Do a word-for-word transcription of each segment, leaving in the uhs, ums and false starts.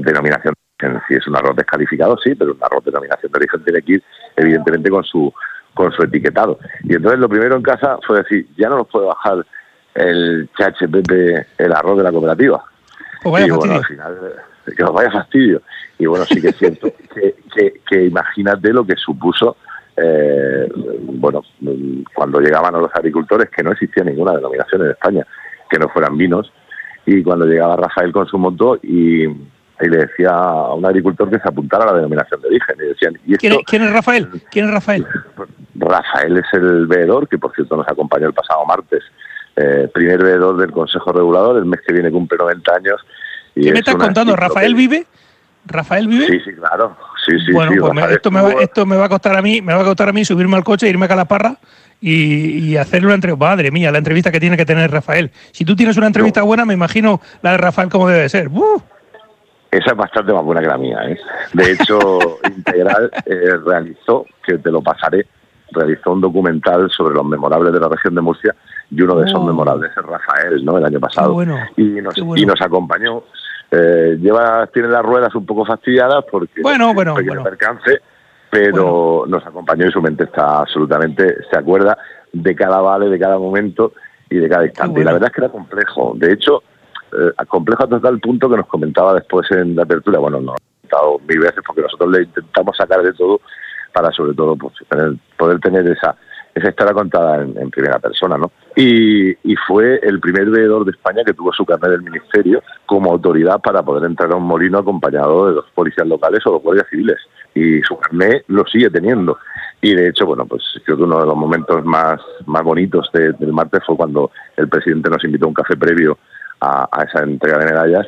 denominación de origen. Si es un arroz descalificado, sí, pero un arroz de denominación de origen tiene que ir, evidentemente, con su con su etiquetado. Y entonces lo primero en casa fue decir, ya no nos puede bajar el Chache Pepe el arroz de la cooperativa. Pues vaya y fastidio. bueno, al final, que nos vaya fastidio. Y bueno, sí que es cierto que, que, que imagínate lo que supuso, eh, bueno, cuando llegaban a los agricultores, que no existía ninguna denominación en España, que no fueran vinos, y cuando llegaba Rafael con su moto y, y le decía a un agricultor que se apuntara a la denominación de origen. Y decían, ¿y esto? ¿Quién, es, ¿Quién es Rafael? ¿Quién es Rafael? Rafael es el veedor, que por cierto nos acompañó el pasado martes, eh, primer veedor del Consejo Regulador, el mes que viene cumple noventa años. Y ¿Qué me estás contando? ¿Rafael vive? ¿Rafael vive? Sí, sí, claro. Sí, sí, bueno, sí, pues me, esto, me va, esto me va a costar a mí, me va a costar a mí subirme al coche, irme a Calasparra y, y hacerle una entrevista. Madre mía, la entrevista que tiene que tener Rafael. Si tú tienes una entrevista no. buena, me imagino la de Rafael como debe ser. ¡Uh! Esa es bastante más buena que la mía, ¿eh? De hecho, Integral eh, realizó, que te lo pasaré, realizó un documental sobre los memorables de la región de Murcia, y uno de esos oh. memorables es Rafael, ¿no? El año pasado. Qué bueno, y, nos, qué bueno. y nos acompañó. Eh, lleva, tiene las ruedas un poco fastidiadas porque bueno, bueno, pequeño bueno. percance, pero bueno. nos acompañó y su mente está absolutamente, se acuerda de cada vale, de cada momento y de cada instante. Bueno. Y la verdad es que era complejo. De hecho, eh, complejo hasta tal punto que nos comentaba después en la apertura, bueno, nos ha comentado mil veces porque nosotros le intentamos sacar de todo para sobre todo pues, tener, poder tener esa esa historia contada en, en primera persona, ¿no? Y, y fue el primer veedor de España que tuvo su carnet del ministerio como autoridad para poder entrar a un molino acompañado de dos policías locales o dos guardias civiles. Y su carnet lo sigue teniendo. Y de hecho, bueno, pues creo que uno de los momentos más, más bonitos de, del martes fue cuando el presidente nos invitó a un café previo a, a esa entrega de medallas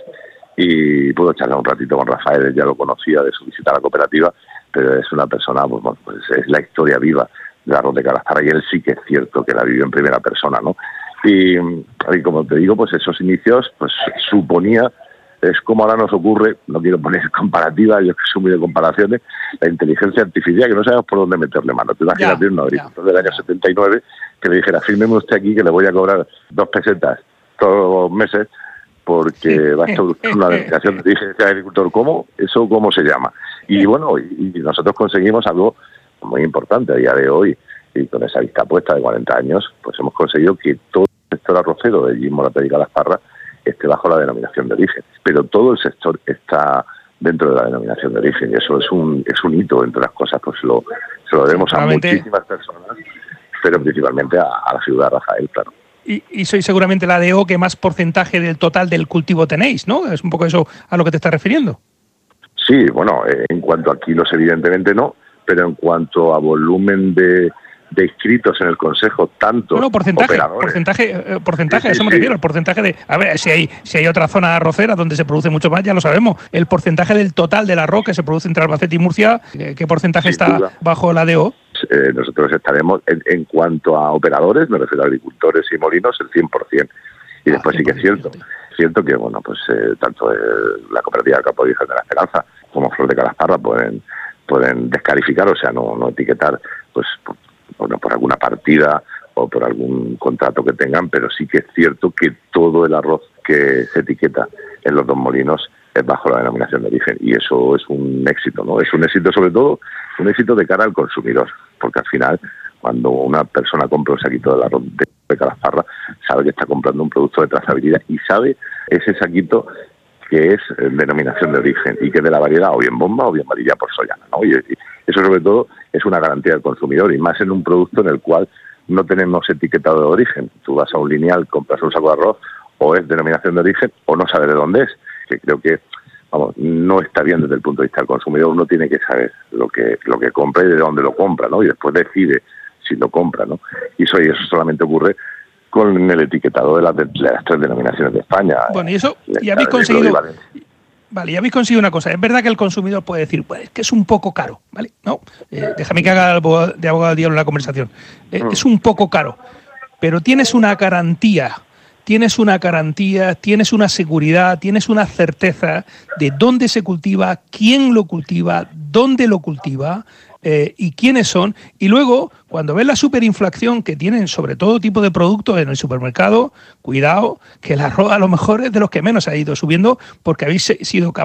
y pudo charlar un ratito con Rafael. Él ya lo conocía de su visita a la cooperativa, pero es una persona, pues, bueno, pues es la historia viva de arroz de Calasparra, y él sí que es cierto que la vivió en primera persona, ¿no? Y, y como te digo, pues esos inicios, pues suponía, es como ahora nos ocurre, no quiero poner comparativa, yo que soy muy de comparaciones, la inteligencia artificial, que no sabemos por dónde meterle mano. Tú imagínate un agricultor del año setenta y nueve que le dijera, fírmeme usted aquí que le voy a cobrar dos pesetas todos los meses porque va a estar buscando una dedicación de dije, agricultor, ¿cómo? ¿Eso cómo se llama? Y bueno, y, y nosotros conseguimos algo muy importante a día de hoy, y con esa vista puesta de cuarenta años, pues hemos conseguido que todo el sector arrocero de Gin, Moratel y Calasparra esté bajo la denominación de origen, pero todo el sector está dentro de la denominación de origen, y eso es un es un hito, entre las cosas, pues lo, se lo debemos a muchísimas personas, pero principalmente a, a la figura de Rafael, claro. Y, y sois seguramente la D O que más porcentaje del total del cultivo tenéis, ¿no? Es un poco eso a lo que te estás refiriendo. Sí, bueno, eh, en cuanto a kilos evidentemente no, pero en cuanto a volumen de, de inscritos en el Consejo, tanto bueno, porcentaje, operadores... porcentaje, eh, porcentaje, sí, sí, eso me sí. refiero, el porcentaje de... A ver, si hay si hay otra zona arrocera donde se produce mucho más, ya lo sabemos. El porcentaje del total del arroz que se produce entre Albacete y Murcia, ¿qué porcentaje Sin está duda. bajo la D O? Eh, nosotros estaremos, en, en cuanto a operadores, me refiero a agricultores y molinos, el cien por ciento. Y después ah, sí que es cierto, cierto que, bueno, pues eh, tanto eh, la cooperativa Campo de Virgen de la Esperanza como Flor de Calasparra pueden... pueden descalificar, o sea, no, no etiquetar, pues, por, bueno, por alguna partida o por algún contrato que tengan, pero sí que es cierto que todo el arroz que se etiqueta en los dos molinos es bajo la denominación de origen, y eso es un éxito, ¿no? Es un éxito, sobre todo, un éxito de cara al consumidor, porque al final, cuando una persona compra un saquito del arroz de Calasparra, sabe que está comprando un producto de trazabilidad y sabe ese saquito que es eh, denominación de origen y que es de la variedad o bien bomba o bien varilla por soyana, ¿no? Y, y eso sobre todo es una garantía del consumidor, y más en un producto en el cual no tenemos etiquetado de origen. Tú vas a un lineal, compras un saco de arroz, o es denominación de origen o no sabes de dónde es, que creo que vamos no está bien desde el punto de vista del consumidor. Uno tiene que saber lo que lo que compra y de dónde lo compra, ¿no? Y después decide si lo compra, ¿no? Y eso, y eso solamente ocurre con el etiquetado de las, de las tres denominaciones de España. Bueno, y eso, y habéis conseguido... Vale, ya habéis conseguido una cosa. Es verdad que el consumidor puede decir, pues es que es un poco caro, ¿vale? No, eh, déjame que haga de abogado del diablo en la conversación. Eh, mm. Es un poco caro, pero tienes una garantía, tienes una garantía, tienes una seguridad, tienes una certeza de dónde se cultiva, quién lo cultiva, dónde lo cultiva, Eh, y quiénes son, y luego cuando ves la superinflación que tienen sobre todo tipo de productos en el supermercado, cuidado, que el arroz a lo mejor es de los que menos ha ido subiendo porque habéis sido capaces